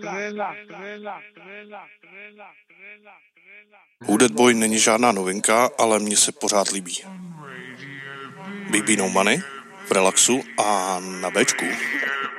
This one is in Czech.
Hooded Boy není žádná novinka, ale mně se pořád líbí. BB No Money v Relaxu a na Bčku.